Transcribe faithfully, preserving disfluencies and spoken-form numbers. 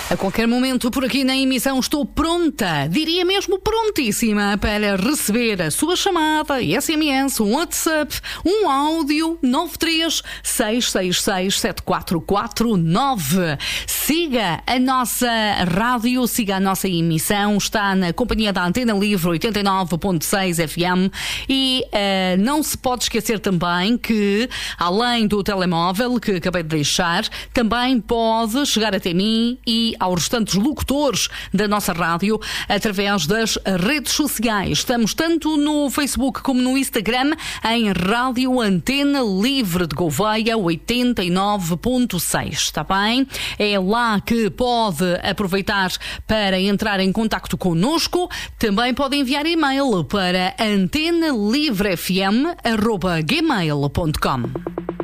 A qualquer momento por aqui na emissão estou pronta, diria mesmo prontíssima para receber a sua chamada, S M S, um WhatsApp, um áudio nove três seis seis seis sete quatro quatro nove. Siga a nossa rádio, siga a nossa emissão, está na companhia da Antena Livre oitenta e nove ponto seis F M e uh, não se pode esquecer também que, além do telemóvel que acabei de deixar, também pode chegar até mim e aos restantes locutores da nossa rádio através das redes sociais. Estamos tanto no Facebook como no Instagram em Rádio Antena Livre de Gouveia oitenta e nove ponto seis, está bem? É lá que pode aproveitar para entrar em contacto connosco. Também pode enviar e-mail para antena livre f m arroba gmail ponto com.